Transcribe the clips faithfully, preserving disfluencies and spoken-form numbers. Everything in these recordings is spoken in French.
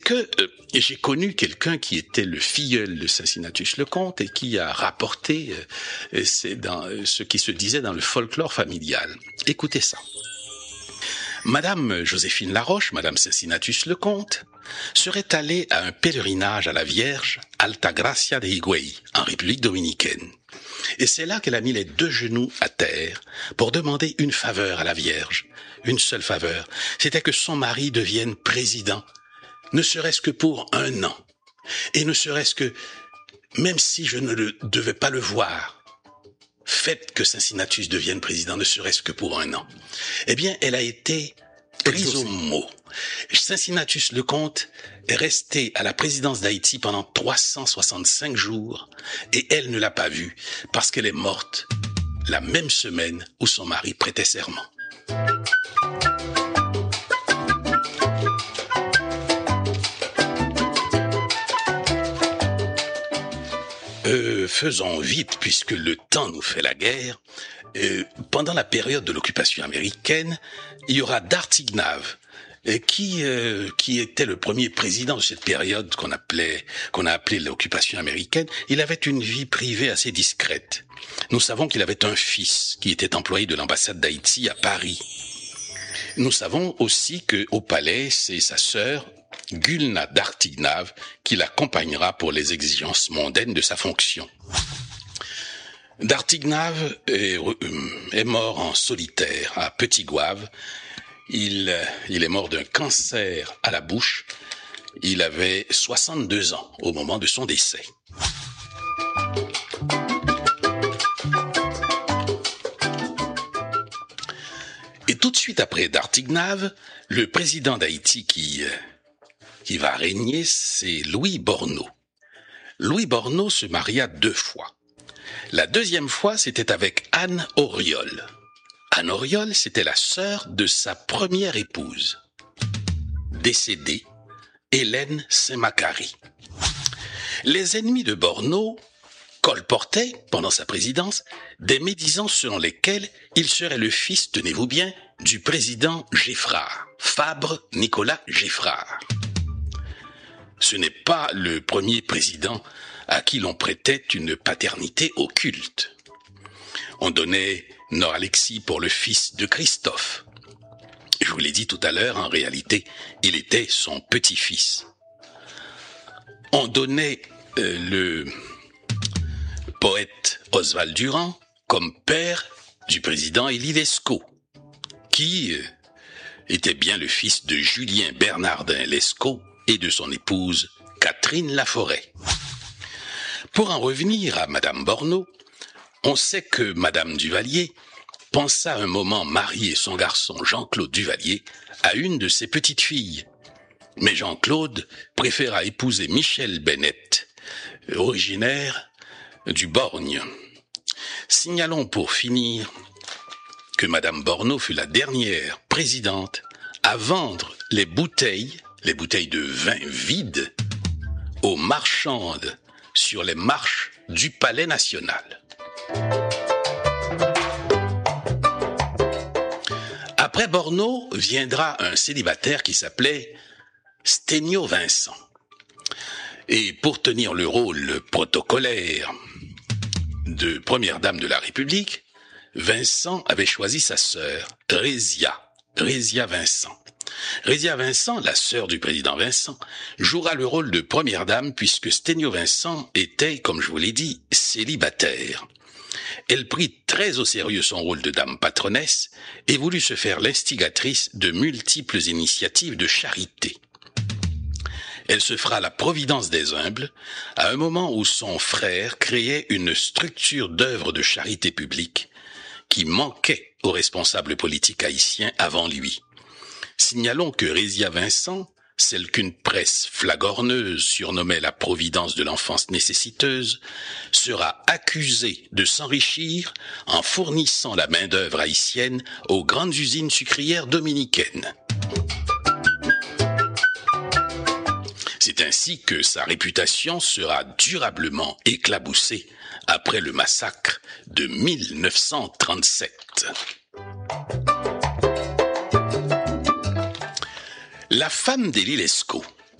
que euh, j'ai connu quelqu'un qui était le filleul de Cincinnatus le Comte et qui a rapporté euh, c'est dans, euh, ce qui se disait dans le folklore familial. Écoutez ça. Madame Joséphine Laroche, Madame Cincinnatus le Comte, serait allée à un pèlerinage à la Vierge Altagracia de Higüey, en République dominicaine. Et c'est là qu'elle a mis les deux genoux à terre pour demander une faveur à la Vierge. Une seule faveur, c'était que son mari devienne président, ne serait-ce que pour un an. Et ne serait-ce que, même si je ne le, devais pas le voir, faites que Cincinnatus devienne président, ne serait-ce que pour un an. Eh bien, elle a été prise au mot. Cincinnatus le Comte est resté à la présidence d'Haïti pendant trois cent soixante-cinq jours et elle ne l'a pas vu parce qu'elle est morte la même semaine où son mari prêtait serment. Euh, faisons vite puisque le temps nous fait la guerre. Euh, pendant la période de l'occupation américaine, il y aura d'Artignave, euh, qui euh, qui était le premier président de cette période qu'on appelait qu'on a appelé l'occupation américaine. Il avait une vie privée assez discrète. Nous savons qu'il avait un fils qui était employé de l'ambassade d'Haïti à Paris. Nous savons aussi que au palais, c'est sa sœur Gulna d'Artignave qui l'accompagnera pour les exigences mondaines de sa fonction. D'Artignave est, est mort en solitaire à Petit Goâve. Il, il est mort d'un cancer à la bouche. Il avait soixante-deux ans au moment de son décès. Et tout de suite après d'Artignave, le président d'Haïti qui, qui va régner, c'est Louis Borneau. Louis Borneau se maria deux fois. La deuxième fois, c'était avec Anne Auriol. Anne Auriol, c'était la sœur de sa première épouse, décédée, Hélène Saint-Macary. Les ennemis de Borneau colportaient, pendant sa présidence, des médisances selon lesquelles il serait le fils, tenez-vous bien, du président Geffrard, Fabre Nicolas Geffrard. Ce n'est pas le premier président à qui l'on prêtait une paternité occulte. On donnait Nord-Alexis pour le fils de Christophe. Je vous l'ai dit tout à l'heure, en réalité, il était son petit-fils. On donnait euh, le poète Oswald Durand comme père du président Élie Lescaut, qui euh, était bien le fils de Julien Bernardin Lescaut et de son épouse Catherine Laforêt. Pour en revenir à Madame Borneau, on sait que Madame Duvalier pensa un moment marier son garçon Jean-Claude Duvalier à une de ses petites filles. Mais Jean-Claude préféra épouser Michel Bennett, originaire du Borgne. Signalons pour finir que Madame Borneau fut la dernière présidente à vendre les bouteilles, les bouteilles de vin vides, aux marchandes sur les marches du Palais National. Après Borneau viendra un célibataire qui s'appelait Sténio Vincent. Et pour tenir le rôle protocolaire de première dame de la République, Vincent avait choisi sa sœur, Résia, Résia Vincent. Résia Vincent, la sœur du président Vincent, jouera le rôle de première dame puisque Sténio Vincent était, comme je vous l'ai dit, célibataire. Elle prit très au sérieux son rôle de dame patronnesse et voulut se faire l'instigatrice de multiples initiatives de charité. Elle se fera la providence des humbles à un moment où son frère créait une structure d'œuvres de charité publique qui manquait aux responsables politiques haïtiens avant lui. Signalons que Résia Vincent, celle qu'une presse flagorneuse surnommait la providence de l'enfance nécessiteuse, sera accusée de s'enrichir en fournissant la main-d'œuvre haïtienne aux grandes usines sucrières dominicaines. C'est ainsi que sa réputation sera durablement éclaboussée après le massacre de mille neuf cent trente-sept. La femme d'Élie Lescaut,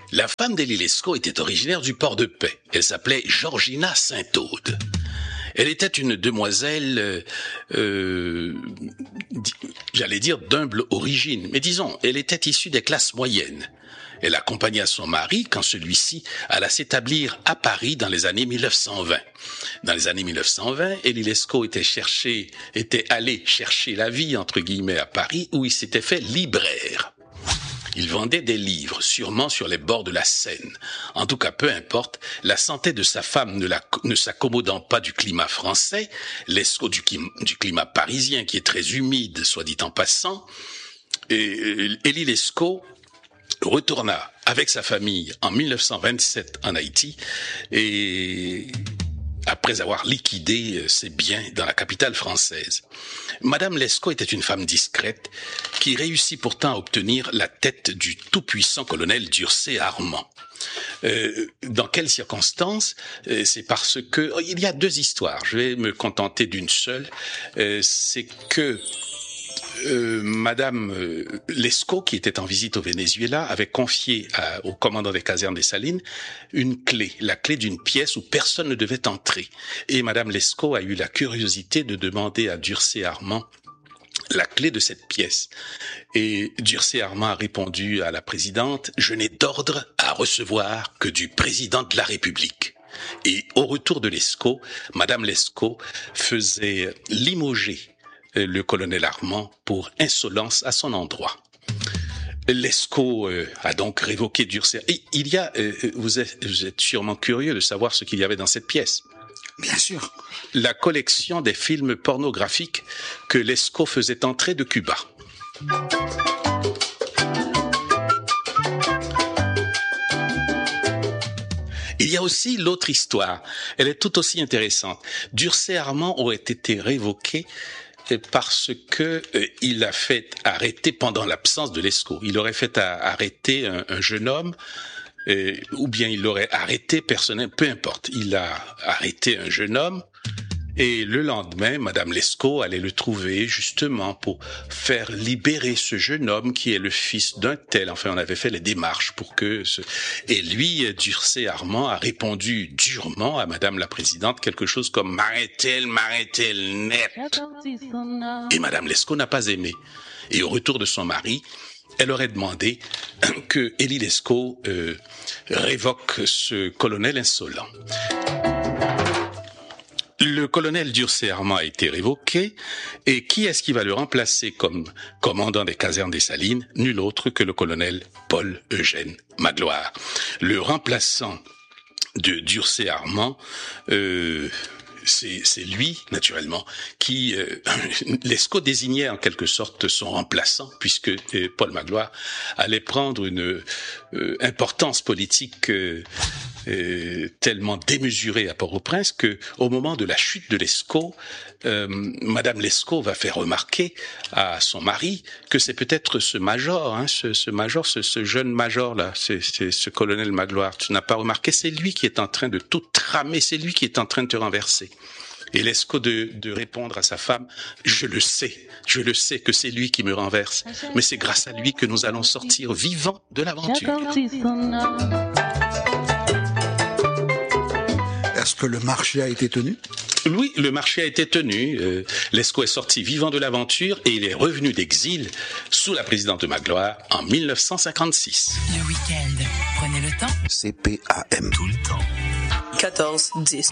La femme d'Élie Lescaut était originaire du Port-de-Paix. Elle s'appelait Georgina Saint-Aude. Elle était une demoiselle, euh, euh, j'allais dire d'humble origine, mais disons, elle était issue des classes moyennes. Elle accompagna son mari quand celui-ci alla s'établir à Paris dans les années mille neuf cent vingt. Dans les années mille neuf cent vingt, Élie Lescaut était cherché, était allé chercher la vie, entre guillemets, à Paris, où il s'était fait libraire. Il vendait des livres, sûrement sur les bords de la Seine. En tout cas, peu importe, la santé de sa femme ne, la, ne s'accommodant pas du climat français, Lescaut du, du climat parisien qui est très humide, soit dit en passant, et Élie Lescaut retourna avec sa famille en mille neuf cent vingt-sept en Haïti et après avoir liquidé ses biens dans la capitale française. Madame Lescaut était une femme discrète qui réussit pourtant à obtenir la tête du tout-puissant colonel Dursé Armand. Euh, dans quelles circonstances? euh, C'est parce que oh, il y a deux histoires. Je vais me contenter d'une seule. Euh, c'est que Euh, Madame euh, Lescaut, qui était en visite au Venezuela, avait confié à, au commandant des casernes des Salines une clé, la clé d'une pièce où personne ne devait entrer. Et Madame Lescaut a eu la curiosité de demander à Dursé Armand la clé de cette pièce. Et Dursé Armand a répondu à la présidente « Je n'ai d'ordre à recevoir que du président de la République ». Et au retour de Lescaut, Madame Lescaut faisait limoger le colonel Armand pour insolence à son endroit. Lescaut euh, a donc révoqué Dursé. Et il y a, euh, vous, êtes, vous êtes sûrement curieux de savoir ce qu'il y avait dans cette pièce. Bien sûr. La collection des films pornographiques que Lescaut faisait entrer de Cuba. Il y a aussi l'autre histoire. Elle est tout aussi intéressante. Dursé Armand aurait été révoqué parce que euh, il a fait arrêter pendant l'absence de Lescaut. Il aurait fait à, arrêter un, un jeune homme, euh, ou bien il l'aurait arrêté personnel, peu importe. Il a arrêté un jeune homme, et le lendemain, Madame Lescaut allait le trouver justement pour faire libérer ce jeune homme qui est le fils d'un tel. Enfin, on avait fait les démarches pour que... Ce... Et lui, Dursé Armand, a répondu durement à Madame la Présidente quelque chose comme « M'arrête-t-elle, m'arrête-t-elle net ?» Et Madame Lescaut n'a pas aimé. Et au retour de son mari, elle aurait demandé que Élie Lescaut euh, révoque ce colonel insolent. Le colonel Dursé Armand a été révoqué, et qui est-ce qui va le remplacer comme commandant des casernes des Salines? Nul autre que le colonel Paul-Eugène Magloire. Le remplaçant de Dursé Armand, euh, c'est, c'est lui, naturellement, qui euh, Lescaut désignait en quelque sorte son remplaçant, puisque euh, Paul Magloire allait prendre une euh, importance politique euh, Euh, tellement démesurée à Port-au-Prince que, au moment de la chute de Lescaut, euh, Madame Lescaut va faire remarquer à son mari que c'est peut-être ce major, hein, ce, ce major, ce, ce jeune major là, c'est, c'est ce colonel Magloire. Tu n'as pas remarqué, c'est lui qui est en train de tout tramer, c'est lui qui est en train de te renverser. Et Lescaut de, de répondre à sa femme, je le sais, je le sais que c'est lui qui me renverse, mais c'est grâce à lui que nous allons sortir vivants de l'aventure. Est-ce que le marché a été tenu? Oui, le marché a été tenu. Euh, Lescaut est sorti vivant de l'aventure et il est revenu d'exil sous la présidente de Magloire en mille neuf cent cinquante-six. Le week-end, prenez le temps. C P A M. Tout le temps. quatorze dix.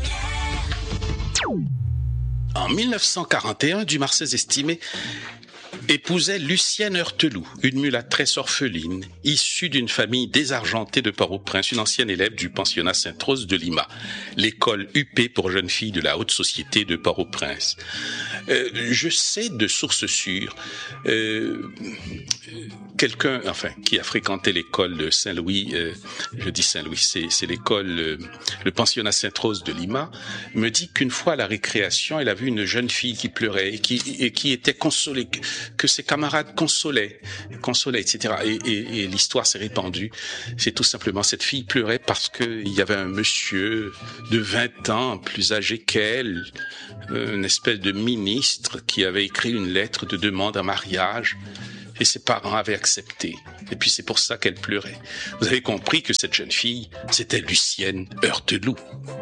En mille neuf cent quarante et un, Dumarsais estimé épousait Lucienne Heurteloup, une mulâtresse orpheline, issue d'une famille désargentée de Port-au-Prince, une ancienne élève du pensionnat Sainte-Rose de Lima, l'école U P pour jeunes filles de la haute société de Port-au-Prince. Euh, je sais de sources sûres, euh, quelqu'un, enfin, qui a fréquenté l'école de Saint-Louis, euh, je dis Saint-Louis, c'est, c'est l'école, euh, le pensionnat Sainte-Rose de Lima, me dit qu'une fois à la récréation, elle a vu une jeune fille qui pleurait et qui, et qui était consolée, que ses camarades consolaient, consolaient, et cetera. Et, et, et l'histoire s'est répandue. C'est tout simplement cette fille pleurait parce que il y avait un monsieur de vingt ans, plus âgé qu'elle, une espèce de ministre qui avait écrit une lettre de demande en mariage. et ses parents avaient accepté. Et puis c'est pour ça qu'elle pleurait. Vous avez compris que cette jeune fille, c'était Lucienne Heurteloup.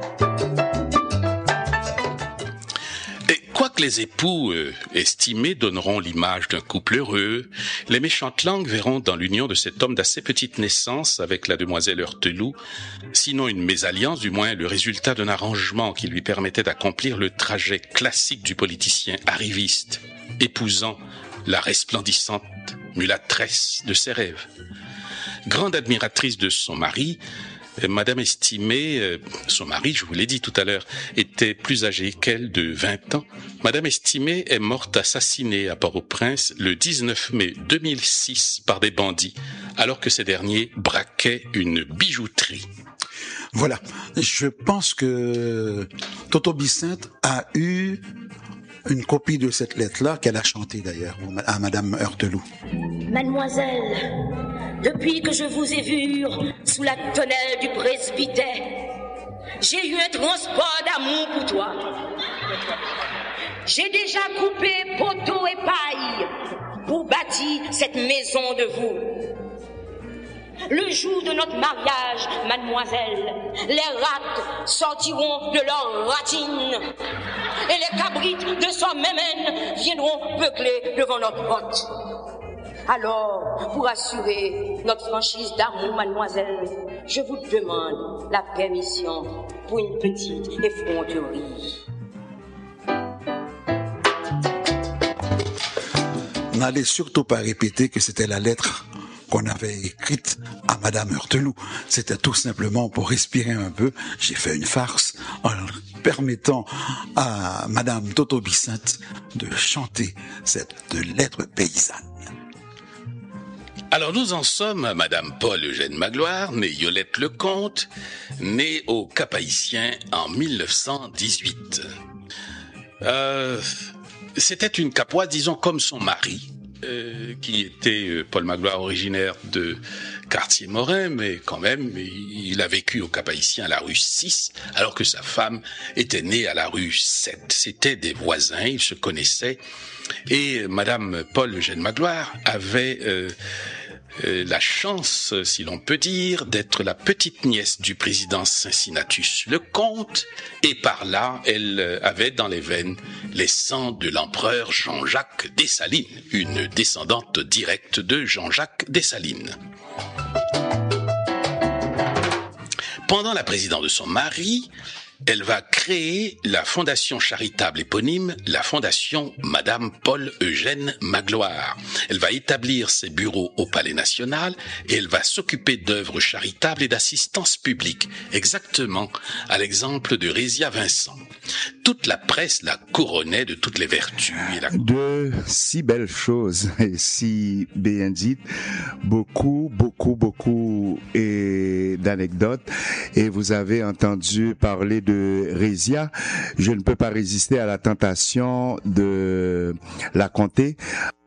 Et quoique les époux euh, estimés donneront l'image d'un couple heureux, les méchantes langues verront dans l'union de cet homme d'assez petite naissance avec la demoiselle Heurteloup, sinon une mésalliance, du moins le résultat d'un arrangement qui lui permettait d'accomplir le trajet classique du politicien arriviste, épousant la resplendissante mulâtresse de ses rêves. Grande admiratrice de son mari, Madame Estimée, euh, son mari, je vous l'ai dit tout à l'heure, était plus âgé qu'elle de vingt ans. Madame Estimée est morte assassinée à Port-au-Prince le dix-neuf mai deux mille six par des bandits, alors que ces derniers braquaient une bijouterie. Voilà, je pense que Toto Bicinte a eu une copie de cette lettre-là qu'elle a chantée d'ailleurs à Madame Heurteloup. Mademoiselle, depuis que je vous ai vue sous la tonnelle du presbytère, j'ai eu un transport d'amour pour toi. J'ai déjà coupé poteau et paille pour bâtir cette maison de vous. Le jour de notre mariage, mademoiselle, les rats sortiront de leur ratine et les cabrites de son mémène viendront peupler devant notre porte. Alors, pour assurer notre franchise d'amour, mademoiselle, je vous demande la permission pour une petite effronterie. N'allez surtout pas répéter que c'était la lettre qu'on avait écrite à Madame Heurteloup. C'était tout simplement pour respirer un peu. J'ai fait une farce en permettant à Madame Toto Bicinte de chanter cette lettre paysanne. Alors nous en sommes à Madame Paul-Eugène Magloire, née Yolette Lecomte, née au Cap-Haïtien en mille neuf cent dix-huit. Euh, c'était une Capoise, disons comme son mari, euh, qui était euh, Paul Magloire, originaire de Cartier-Morin, mais quand même, il a vécu au Cap-Haïtien à la rue six, alors que sa femme était née à la rue sept. C'était des voisins, ils se connaissaient. Et Madame Paul-Eugène Magloire avait euh, euh, la chance, si l'on peut dire, d'être la petite nièce du président Cincinnatus Lecomte, et par là, elle euh, avait dans les veines les sangs de l'empereur Jean-Jacques Dessalines, une descendante directe de Jean-Jacques Dessalines. Pendant la présidence de son mari, elle va créer la fondation charitable éponyme, la fondation Madame Paul-Eugène Magloire. Elle va établir ses bureaux au Palais National et elle va s'occuper d'œuvres charitables et d'assistance publique, exactement à l'exemple de Résia Vincent. Toute la presse la couronnait de toutes les vertus. Et la... De si belles choses et si bien dites, beaucoup, beaucoup, beaucoup et d'anecdotes. Et vous avez entendu parler de Résia. Je ne peux pas résister à la tentation de la compter.